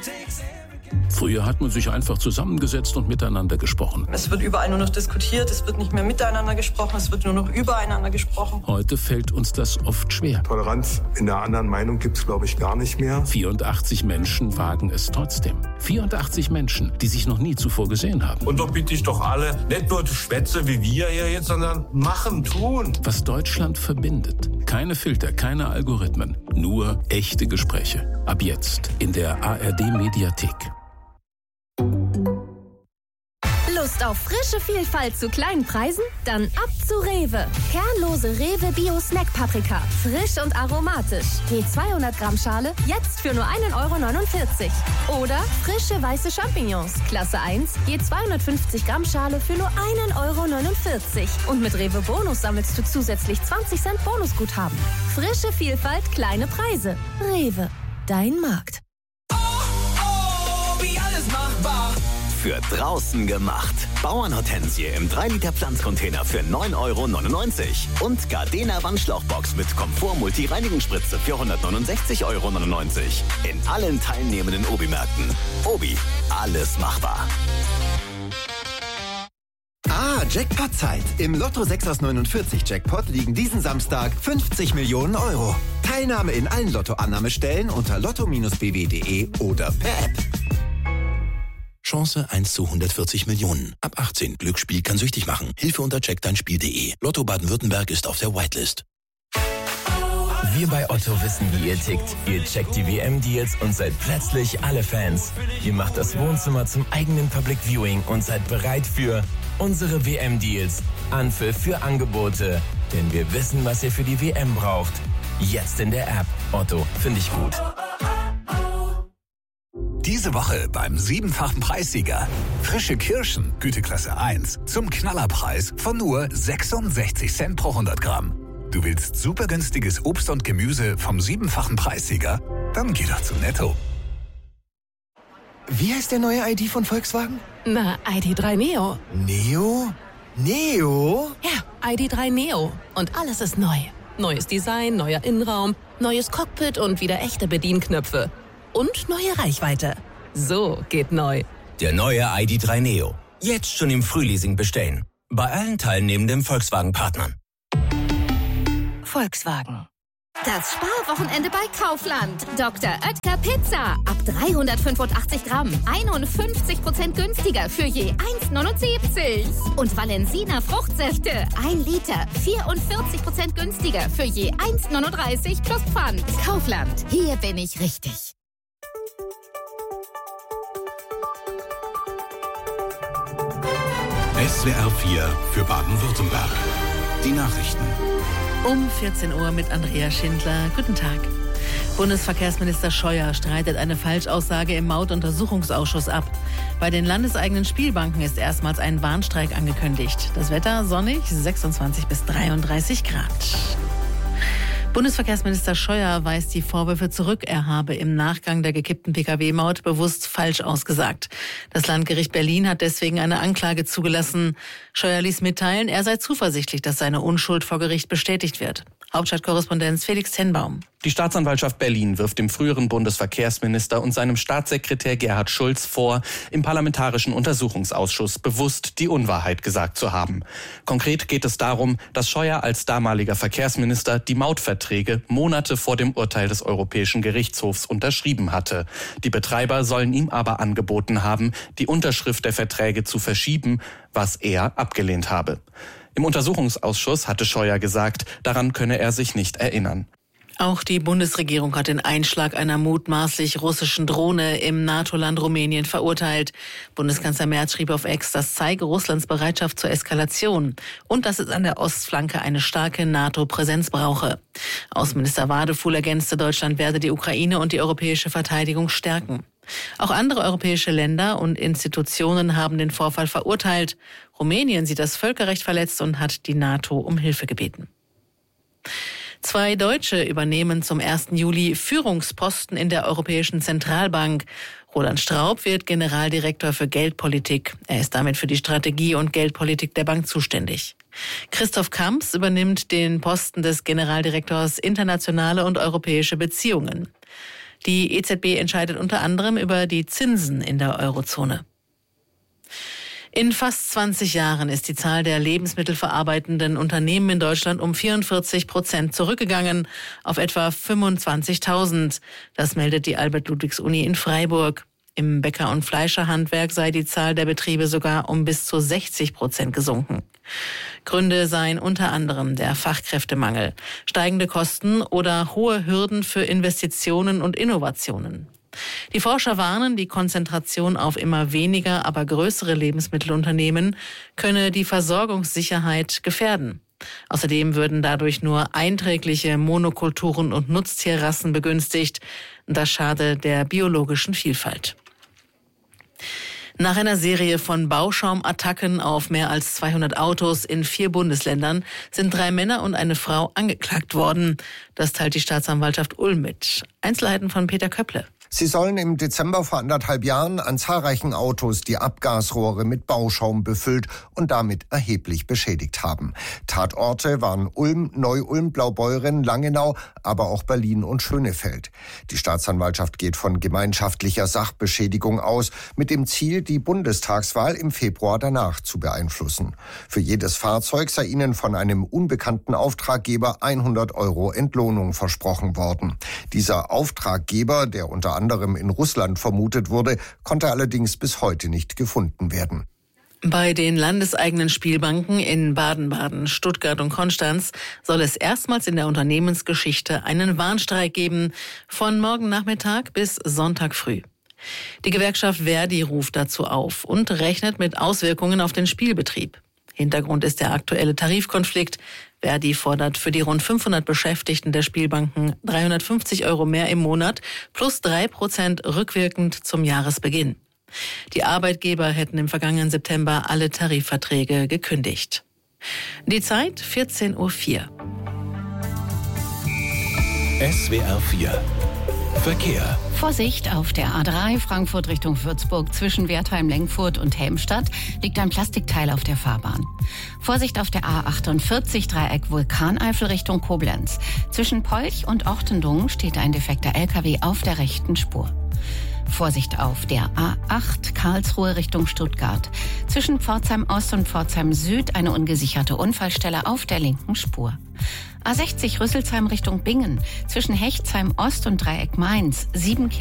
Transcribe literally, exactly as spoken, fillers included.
Früher hat man sich einfach zusammengesetzt und miteinander gesprochen. Es wird überall nur noch diskutiert, es wird nicht mehr miteinander gesprochen, es wird nur noch übereinander gesprochen. Heute fällt uns das oft schwer. Toleranz in der anderen Meinung gibt es, glaube ich, gar nicht mehr. vierundachtzig Menschen wagen es trotzdem. vierundachtzig Menschen, die sich noch nie zuvor gesehen haben. Und doch bitte ich doch alle, nicht nur Schwätze wie wir hier jetzt, sondern machen, tun. Was Deutschland verbindet. Keine Filter, keine Algorithmen, nur echte Gespräche. Ab jetzt in der A R D-Mediathek. Lust auf frische Vielfalt zu kleinen Preisen? Dann ab zu Rewe. Kernlose Rewe Bio Snack Paprika. Frisch und aromatisch. Je zweihundert Gramm Schale jetzt für nur ein Euro neunundvierzig. Oder frische weiße Champignons. Klasse eins. Je zweihundertfünfzig Gramm Schale für nur ein Euro neunundvierzig. Und mit Rewe Bonus sammelst du zusätzlich zwanzig Cent Bonusguthaben. Frische Vielfalt, kleine Preise. Rewe. Dein Markt. Oh, oh, wie alles machbar. Für draußen gemacht. Bauernhortensie im drei Liter Pflanzcontainer für neun Euro neunundneunzig. Und Gardena Wandschlauchbox mit Komfort-Multi-Reinigungsspritze für hundertneunundsechzig Euro neunundneunzig. In allen teilnehmenden Obi-Märkten. Obi, alles machbar. Ah, Jackpot-Zeit. Im Lotto sechs aus neunundvierzig Jackpot liegen diesen Samstag fünfzig Millionen Euro. Teilnahme in allen Lottoannahmestellen unter lotto b w punkt de oder per App. Chance eins zu hundertvierzig Millionen. Ab achtzehn. Glücksspiel kann süchtig machen. Hilfe unter check dein spiel punkt de. Lotto Baden-Württemberg ist auf der Whitelist. Wir bei Otto wissen, wie ihr tickt. Ihr checkt die W M-Deals und seid plötzlich alle Fans. Ihr macht das Wohnzimmer zum eigenen Public Viewing und seid bereit für unsere W M-Deals. Anpfiff für Angebote. Denn wir wissen, was ihr für die W M braucht. Jetzt in der App. Otto, finde ich gut. Diese Woche beim siebenfachen Preissieger. Frische Kirschen, Güteklasse eins, zum Knallerpreis von nur sechsundsechzig Cent pro hundert Gramm. Du willst super günstiges Obst und Gemüse vom siebenfachen Preissieger? Dann geh doch zu Netto. Wie heißt der neue I D von Volkswagen? Na, I D drei Neo. Neo? Neo? Ja, I D drei Neo. Und alles ist neu. Neues Design, neuer Innenraum, neues Cockpit und wieder echte Bedienknöpfe. Und neue Reichweite. So geht neu. Der neue I D drei Neo. Jetzt schon im Frühleasing bestellen. Bei allen teilnehmenden Volkswagen-Partnern. Volkswagen. Das Sparwochenende bei Kaufland. Doktor Oetker Pizza. Ab dreihundertfünfundachtzig Gramm. einundfünfzig Prozent günstiger für je eins neunundsiebzig. Und Valensina Fruchtsäfte. ein Liter. vierundvierzig Prozent günstiger für je eins neununddreißig plus Pfand. Kaufland. Hier bin ich richtig. S W R vier für Baden-Württemberg. Die Nachrichten. Um vierzehn Uhr mit Andrea Schindler. Guten Tag. Bundesverkehrsminister Scheuer streitet eine Falschaussage im Mautuntersuchungsausschuss ab. Bei den landeseigenen Spielbanken ist erstmals ein Warnstreik angekündigt. Das Wetter sonnig, sechsundzwanzig bis dreiunddreißig Grad. Bundesverkehrsminister Scheuer weist die Vorwürfe zurück, er habe im Nachgang der gekippten P K W-Maut bewusst falsch ausgesagt. Das Landgericht Berlin hat deswegen eine Anklage zugelassen. Scheuer ließ mitteilen, er sei zuversichtlich, dass seine Unschuld vor Gericht bestätigt wird. Hauptstadtkorrespondent Felix Tenbaum. Die Staatsanwaltschaft Berlin wirft dem früheren Bundesverkehrsminister und seinem Staatssekretär Gerhard Schulz vor, im Parlamentarischen Untersuchungsausschuss bewusst die Unwahrheit gesagt zu haben. Konkret geht es darum, dass Scheuer als damaliger Verkehrsminister die Mautverträge Monate vor dem Urteil des Europäischen Gerichtshofs unterschrieben hatte. Die Betreiber sollen ihm aber angeboten haben, die Unterschrift der Verträge zu verschieben, was er abgelehnt habe. Im Untersuchungsausschuss hatte Scheuer gesagt, daran könne er sich nicht erinnern. Auch die Bundesregierung hat den Einschlag einer mutmaßlich russischen Drohne im NATO-Land Rumänien verurteilt. Bundeskanzler Merz schrieb auf X, das zeige Russlands Bereitschaft zur Eskalation und dass es an der Ostflanke eine starke NATO-Präsenz brauche. Außenminister Wadefuhl ergänzte, Deutschland werde die Ukraine und die europäische Verteidigung stärken. Auch andere europäische Länder und Institutionen haben den Vorfall verurteilt. Rumänien sieht das Völkerrecht verletzt und hat die NATO um Hilfe gebeten. Zwei Deutsche übernehmen zum ersten Juli Führungsposten in der Europäischen Zentralbank. Roland Straub wird Generaldirektor für Geldpolitik. Er ist damit für die Strategie und Geldpolitik der Bank zuständig. Christoph Kamps übernimmt den Posten des Generaldirektors Internationale und Europäische Beziehungen. Die E Z B entscheidet unter anderem über die Zinsen in der Eurozone. In fast zwanzig Jahren ist die Zahl der lebensmittelverarbeitenden Unternehmen in Deutschland um vierundvierzig Prozent zurückgegangen auf etwa fünfundzwanzigtausend. Das meldet die Albert-Ludwigs-Uni in Freiburg. Im Bäcker- und Fleischerhandwerk sei die Zahl der Betriebe sogar um bis zu sechzig Prozent gesunken. Gründe seien unter anderem der Fachkräftemangel, steigende Kosten oder hohe Hürden für Investitionen und Innovationen. Die Forscher warnen, die Konzentration auf immer weniger, aber größere Lebensmittelunternehmen könne die Versorgungssicherheit gefährden. Außerdem würden dadurch nur einträgliche Monokulturen und Nutztierrassen begünstigt. Das schade der biologischen Vielfalt. Nach einer Serie von Bauschaumattacken auf mehr als zweihundert Autos in vier Bundesländern sind drei Männer und eine Frau angeklagt worden. Das teilt die Staatsanwaltschaft Ulm mit. Einzelheiten von Peter Köpple. Sie sollen im Dezember vor anderthalb Jahren an zahlreichen Autos die Abgasrohre mit Bauschaum befüllt und damit erheblich beschädigt haben. Tatorte waren Ulm, Neu-Ulm, Blaubeuren, Langenau, aber auch Berlin und Schönefeld. Die Staatsanwaltschaft geht von gemeinschaftlicher Sachbeschädigung aus, mit dem Ziel, die Bundestagswahl im Februar danach zu beeinflussen. Für jedes Fahrzeug sei ihnen von einem unbekannten Auftraggeber hundert Euro Entlohnung versprochen worden. Dieser Auftraggeber, der unter anderem in Russland vermutet wurde, konnte allerdings bis heute nicht gefunden werden. Bei den landeseigenen Spielbanken in Baden-Baden, Stuttgart und Konstanz soll es erstmals in der Unternehmensgeschichte einen Warnstreik geben, von morgen Nachmittag bis Sonntag früh. Die Gewerkschaft Verdi ruft dazu auf und rechnet mit Auswirkungen auf den Spielbetrieb. Hintergrund ist der aktuelle Tarifkonflikt. Verdi fordert für die rund fünfhundert Beschäftigten der Spielbanken dreihundertfünfzig Euro mehr im Monat plus drei Prozent rückwirkend zum Jahresbeginn. Die Arbeitgeber hätten im vergangenen September alle Tarifverträge gekündigt. Die Zeit vierzehn Uhr vier. S W R vier Verkehr. Vorsicht, auf der A drei Frankfurt Richtung Würzburg zwischen Wertheim-Lengfurt und Helmstadt liegt ein Plastikteil auf der Fahrbahn. Vorsicht auf der A achtundvierzig Dreieck Vulkaneifel Richtung Koblenz. Zwischen Polch und Ortendungen steht ein defekter L K W auf der rechten Spur. Vorsicht auf der A acht Karlsruhe Richtung Stuttgart. Zwischen Pforzheim Ost und Pforzheim Süd eine ungesicherte Unfallstelle auf der linken Spur. A sechzig Rüsselsheim Richtung Bingen. Zwischen Hechtsheim Ost und Dreieck Mainz sieben